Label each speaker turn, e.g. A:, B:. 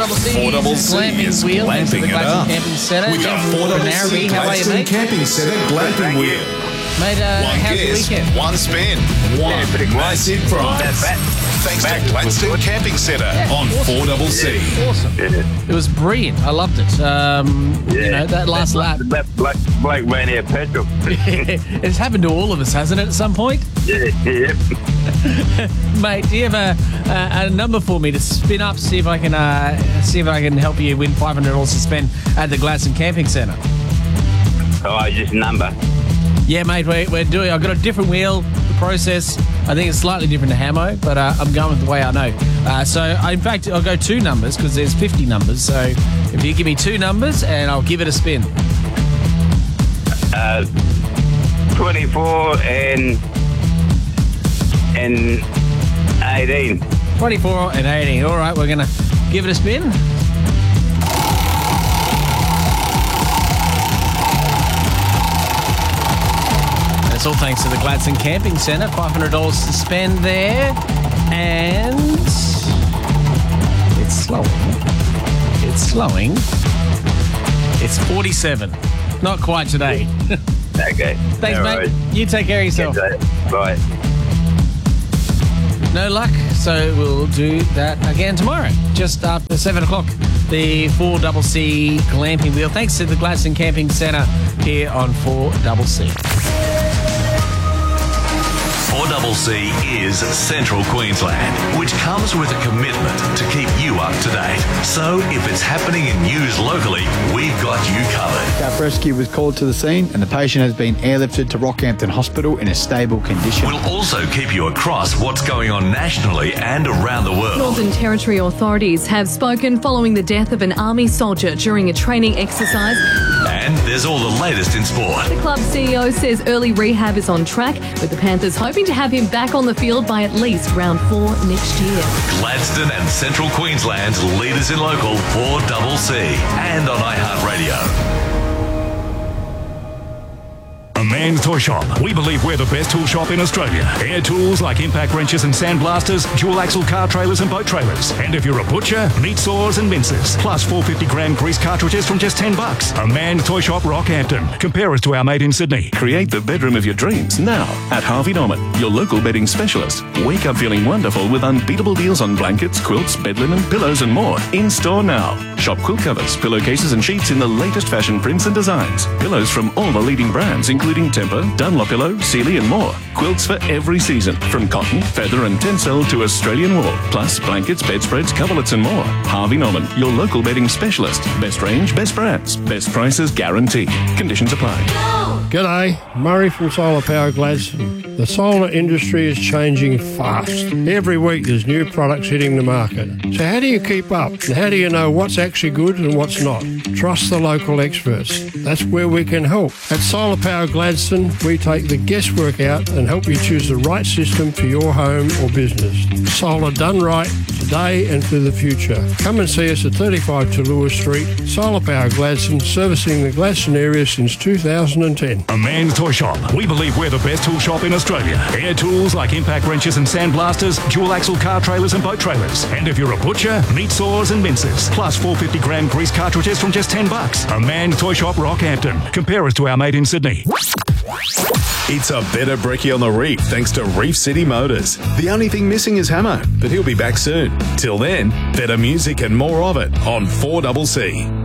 A: 4CC
B: is
A: glamping wheel. Thanks to the
B: glamping it up.
A: Gladstone Camping Centre.
B: With the 4CC
A: How are you,
B: Gladstone
A: mate?
B: Camping Centre glamping wheel.
A: Mate, how's your
B: guess,
A: weekend?
B: one spin, one massive prize. Thanks to Gladstone Camping Centre on 4CC.
A: Awesome. It was brilliant. I loved it. You know, that last lap.
C: Blake ran out of petrol.
A: It's happened to all of us, hasn't it, at some point?
C: Yeah.
A: Mate, do you have a number for me to spin up, see if I can help you win $500 to spend at the Gladstone Camping Centre?
C: Oh, just a number.
A: Yeah, mate, we're doing. I've got a different wheel. The process, I think it's slightly different to Hamo, but I'm going with the way I know. In fact, I'll go 2 numbers because there's 50 numbers. So if you give me 2 numbers, and I'll give it a spin.
C: 24 and 18.
A: 24 and 18. All right, we're going to give it a spin. It's all thanks to the Gladstone Camping Centre. $500 to spend there. And it's slowing. It's 47. Not quite today.
C: Okay.
A: Thanks,
C: No
A: mate.
C: worries.
A: You take care of yourself.
C: Bye.
A: No luck, so we'll do that again tomorrow, just after 7 o'clock. The 4CC glamping wheel. Thanks to the Gladstone Camping Centre here on 4CC.
D: 4CC is Central Queensland, which comes with a commitment to keep you up to date. So if it's happening in news locally, we've got you covered.
E: Staff rescue was called to the scene and the patient has been airlifted to Rockhampton Hospital in a stable condition.
D: We'll also keep you across what's going on nationally and around the world.
F: Northern Territory authorities have spoken following the death of an army soldier during a training exercise.
D: And there's all the latest in sport.
F: The club CEO says early rehab is on track, with the Panthers hoping to have him back on the field by at least round 4 next year.
D: Gladstone and Central Queensland's leaders in local 4CC and on iHeartRadio.
G: A Man's Toy Shop. We believe we're the best tool shop in Australia. Air tools like impact wrenches and sandblasters, dual axle car trailers and boat trailers. And if you're a butcher, meat saws and mincers. Plus 450-gram grease cartridges from just $10. A Man's Toy Shop, Rockhampton. Compare us to our mate in Sydney.
H: Create the bedroom of your dreams now at Harvey Norman, your local bedding specialist. Wake up feeling wonderful with unbeatable deals on blankets, quilts, bed linen, pillows and more. In store now. Shop quilt covers, pillowcases and sheets in the latest fashion prints and designs. Pillows from all the leading brands including Tempur, Dunlopillow, Sealy and more. Quilts for every season, from cotton, feather and tencel to Australian wool. Plus blankets, bedspreads, coverlets and more. Harvey Norman, your local bedding specialist. Best range, best brands, best prices guaranteed. Conditions apply.
I: G'day, Murray from Solar Power Gladstone. The solar industry is changing fast. Every week there's new products hitting the market. So how do you keep up? And how do you know what's actually good and what's not? Trust the local experts. That's where we can help. At Solar Power Gladstone, we take the guesswork out and help you choose the right system for your home or business. Solar done right, today and for the future. Come and see us at 35 Tallulah Street. Solar Power Gladstone, servicing the Gladstone area since 2010.
G: A Man's Toy Shop. We believe we're the best tool shop in Australia. Air tools like impact wrenches and sandblasters, dual axle car trailers and boat trailers. And if you're a butcher, meat saws and mincers. Plus 450-gram grease cartridges from just $10. A Man's Toy Shop, Rockhampton. Compare us to our mate in Sydney.
B: It's a better brekkie on the reef thanks to Reef City Motors. The only thing missing is Hamo, but he'll be back soon. Till then, better music and more of it on 4CC.